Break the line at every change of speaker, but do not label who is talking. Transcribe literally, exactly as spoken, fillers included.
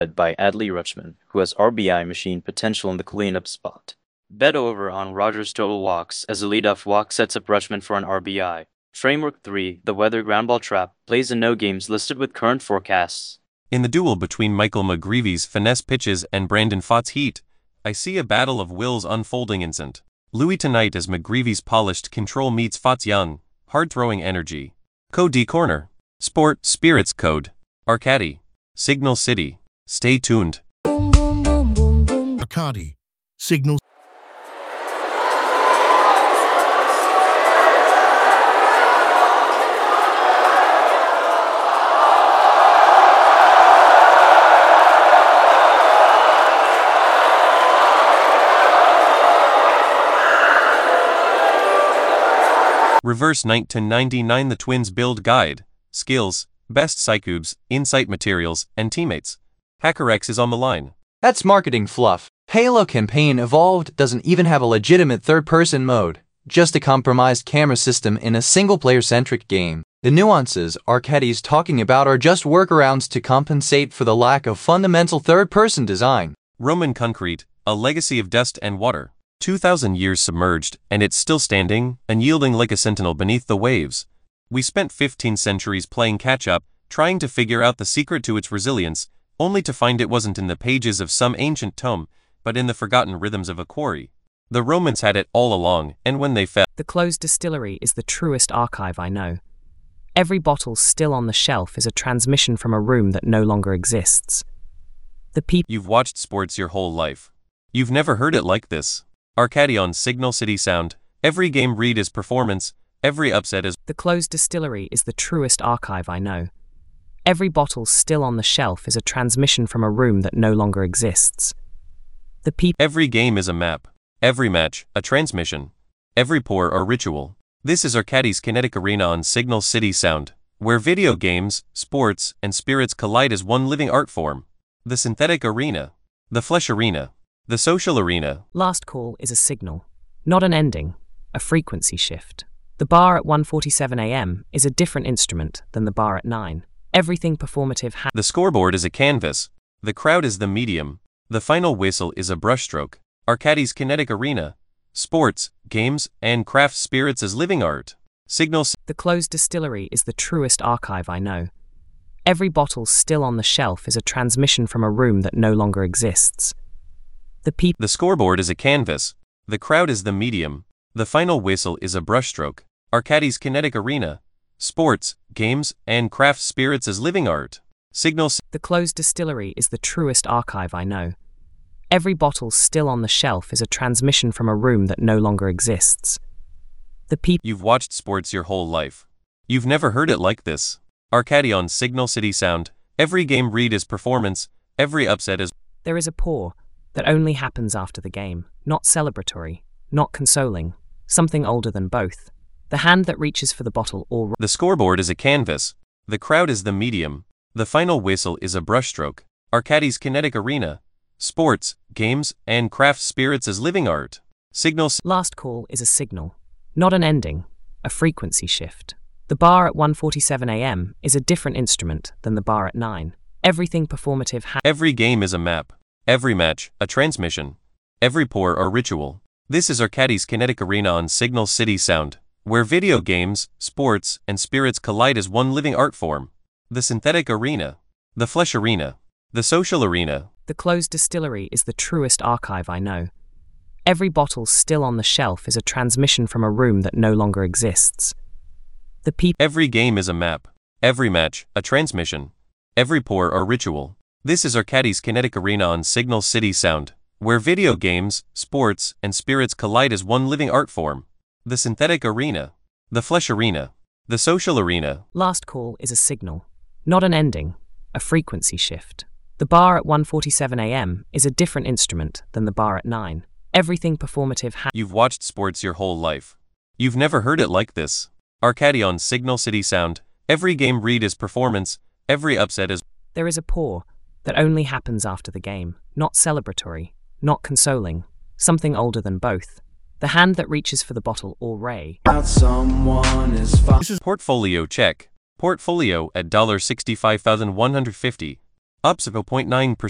led by Adley Rutschman, who has R B I machine potential in the cleanup spot. Bet over on Rogers' total walks as the leadoff walk sets up Rutschman for an R B I. Framework three, the weather groundball trap, plays in no games listed with current forecasts.
In the duel between Michael McGreevy's finesse pitches and Brandon Pfaadt's heat, I see a battle of wills unfolding instant. Louis tonight as McGreevy's polished control meets Pfaadt's young, hard-throwing energy. Code D Corner. Sport, Spirits Code. Arcadi. Signal City. Stay tuned.
Arcadi. Signal
Reverse nineteen ninety-nine The Twins Build Guide, Skills, Best Psycubes, Insight Materials, and Teammates. HackerX is on the line.
That's marketing fluff. Halo Campaign Evolved doesn't even have a legitimate third-person mode, just a compromised camera system in a single-player-centric game. The nuances Arcadi's talking about are just workarounds to compensate for the lack of fundamental third-person design.
Roman Concrete, A Legacy of Dust and Water. Two thousand years submerged, and it's still standing, unyielding like a sentinel beneath the waves. We spent fifteen centuries playing catch-up, trying to figure out the secret to its resilience, only to find it wasn't in the pages of some ancient tome, but in the forgotten rhythms of a quarry. The Romans had it all along, and when they fell,
The closed distillery is the truest archive I know. Every bottle still on the shelf is a transmission from a room that no longer exists. The people
You've watched sports your whole life. You've never heard it like this. Arcadi on Signal City Sound. Every game read is performance, every upset is...
The closed distillery is the truest archive I know. Every bottle still on the shelf is a transmission from a room that no longer exists. The people
Every game is a map. Every match, a transmission. Every pour, a ritual. This is Arcadi's Kinetic Arena on Signal City Sound, where video games, sports, and spirits collide as one living art form. The synthetic arena. The flesh arena. The social arena.
Last call is a signal, not an ending, a frequency shift. The bar at one forty-seven a m is a different instrument than the bar at nine. Everything performative ha-
The scoreboard is a canvas. The crowd is the medium. The final whistle is a brushstroke. Arcadi's Kinetic Arena. Sports, games, and craft spirits as living art. Signal C-
The closed distillery is the truest archive I know. Every bottle still on the shelf is a transmission from a room that no longer exists. The people
The scoreboard is a canvas. The crowd is the medium. The final whistle is a brushstroke. Arcadi's Kinetic Arena. Sports, games, and craft spirits as living art. Signal C-
The closed distillery is the truest archive I know. Every bottle still on the shelf is a transmission from a room that no longer exists. The people
You've watched sports your whole life. You've never heard it like this. Arcadi on Signal City Sound. Every game read is performance, every upset is...
There is a pour that only happens after the game, not celebratory, not consoling, something older than both. The hand that reaches for the bottle or...
The scoreboard is a canvas. The crowd is the medium. The final whistle is a brushstroke. Arcadi's Kinetic Arena. Sports, games, and craft spirits as living art. Signal C-
Last call is a signal, not an ending, a frequency shift. The bar at one forty-seven a m is a different instrument than the bar at nine. Everything performative ha-
Every game is a map. Every match, a transmission. Every pour, a ritual. This is Arcadi's Kinetic Arena on Signal City Sound, where video games, sports, and spirits collide as one living art form. The synthetic arena. The flesh arena. The social arena.
The closed distillery is the truest archive I know. Every bottle still on the shelf is a transmission from a room that no longer exists. The people
Every game is a map. Every match, a transmission. Every pour, a ritual. This is Arcadi's Kinetic Arena on Signal City Sound, where video games, sports, and spirits collide as one living art form. The synthetic arena. The flesh arena. The social arena.
Last call is a signal, not an ending, a frequency shift. The bar at one forty-seven a m is a different instrument than the bar at nine. Everything performative ha-
You've watched sports your whole life. You've never heard it like this. Arcadi on Signal City Sound. Every game read is performance, every upset is...
There is a pour that only happens after the game, not celebratory, not consoling, something older than both. The hand that reaches for the bottle or ray.
Someone is fine.
Portfolio check. Portfolio at sixty-five thousand one hundred fifty dollars. Up zero point nine percent.